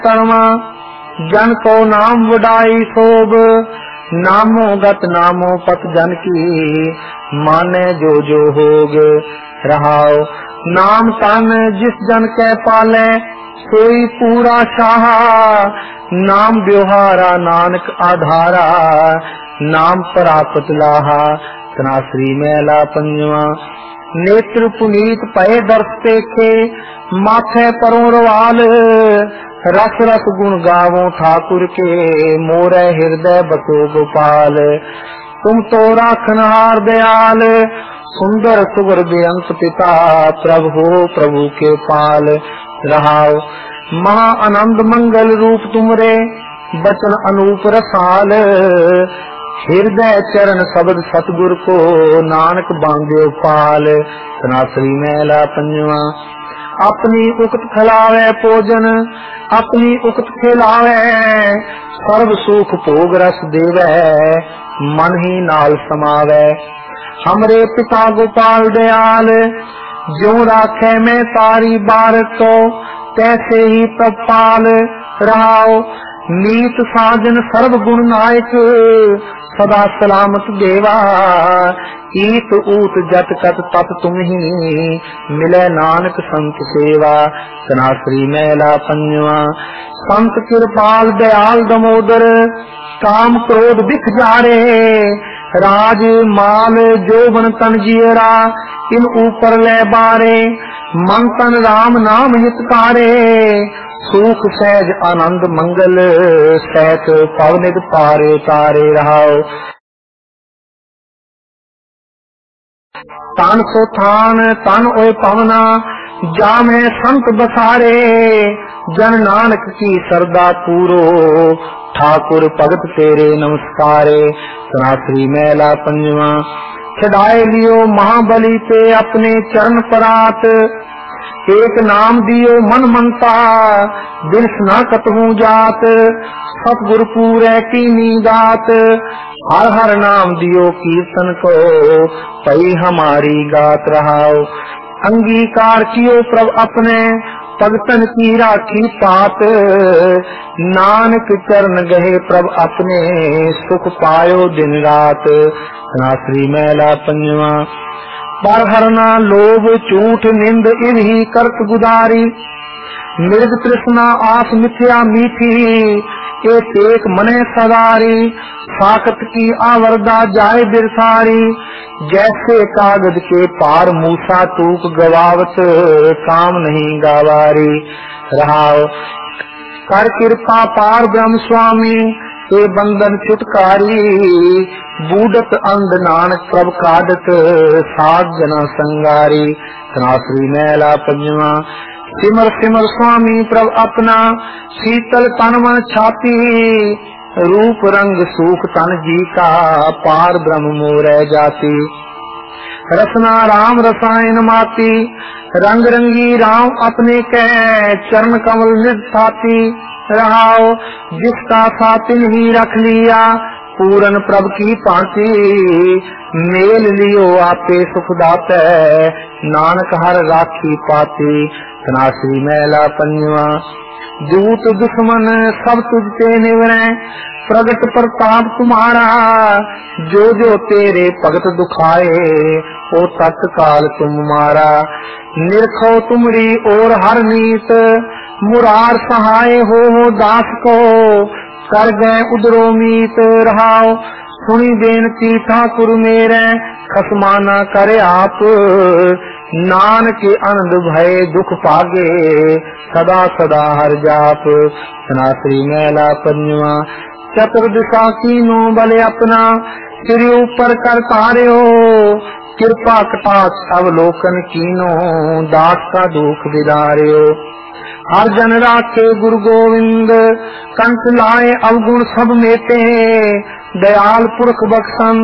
तणवा जन को नाम वडाई सोब, नामो गत नामो पत जन की, माने जो जो होग। रहाओ नाम तन जिस जन के पाले, सोई पूरा शाहा, नाम ब्योहारा नानक आधारा, नाम प्राप्त लाहा। तनाश्री मैला पंजवा। नेत्र पुनीत पए दर्श देखे, माथे परों रवाल, रस रस गुण गावो ठाकुर के, मोरे हृदय बसो गोपाल। तुम तो राखनहार दयाल, सुंदर सुगर बेअंत पिता, प्रभु हो प्रभु के पाल। रहाओ महा आनंद मंगल रूप तुमरे, बचन अनूप रसाल, हृदय चरण शब्द सतगुर को, नानक बांध्यो पाल। तनाश्री मैला पंजवा। अपनी उक्त खिलावे भोजन, अपनी उक्त खिलावे, सर्व सुख भोग रस देवे, मन ही नाल समावे। हमरे पिता गोपाल दयाल, ज्यों राखे मैं तारी बारत को, तैसे ही तत्पाल। रहाओ नीत साजन सर्व गुण नायक, सदा सलामत देवा, ईत ऊत जत कत तत तुम ही, मिले नानक संत सेवा। तनाश्री मैला पंजवा। संत कृपाल दयाल दमोदर, काम क्रोध बिख जारे, राज माल जोबन तन जियरा, इन ऊपर ले बारे, मन तन राम नाम हितकारे, सुख सहज आनंद मंगल, सहत पवनित पारे तारे। रहाओ तन सो थान तन ओए पवना, जामे संत बसारे, जन नानक की सरदा पूरो, ठाकुर भगत तेरे नमस्कारे। तनाश्री मैला पंजवा। छड़ाए लियो महाबली पे अपने चरण परात, एक नाम दियो मन मनता, बिरस न कतहूँ जात, सतगुर पूरे की नीगात, हर हर नाम दियो कीर्तन को, पई हमारी गात। रहाओ अंगीकार कियो प्रभ अपने, भगतन की राखी पात, नानक चरण गहे प्रभ अपने, सुख पायो दिन रात। तनाश्री मैला पंजवा। पर हरना लोभ झूठ निंद इन्हीं करत गुदारी, मृग तृष्णा आस मिथ्या मीठी, एक एक मने सदारी, साकत की आवर्दा जाए बिरसारी, जैसे कागज के पार मूसा तूक गवावत, काम नहीं गावारी। रहाओ कर कृपा पार ब्रह्म स्वामी, ये बंधन छुटकारी, बूढ़त अंध नानक प्रभ कादत, साध जना संगारी। तनाश्री मैला पंजवा। सिमर सिमर स्वामी प्रभ अपना, शीतल तन मन छाती, रूप रंग सुख तन जी का, पार ब्रह्म मोरे जाती। रसना राम रसायन माती, रंग रंगी राम अपने कै, चरण कमल निधाती। रहाओ जिसका सातिन ही रख लिया, पूरन प्रभ की पाती, मेल लियो आपे सुख दाते, नानक हर राखी पाती। तनाश्री मैला पंजवा। दूत दुश्मन सब तुझते निवरे, प्रगट प्रताप तुम्हारा, जो जो तेरे भगत दुखाए, ओ तत्काल तुम मारा। निरखो तुमरी और हर नीत, मुरार सहाय हो दास को, कर गए उदरो मीत। रहाओ सुनी बेनती ठाकुर मेरे, खसमाना करे आप, नानक आनंद भय दुख पागे, सदा सदा हर जाप। तनाश्री मैला पंजवा। चतुर्दिशा कीनो बले अपना, सिर ऊपर कर तार्यो, कृपा कटाक्ष अवलोकन कीनो, दास का दुख विदार्यो। हर जन राखे गुरु गोविंद, कंठ लाए अवगुण सब मेटे, दयाल पुरख बख्शन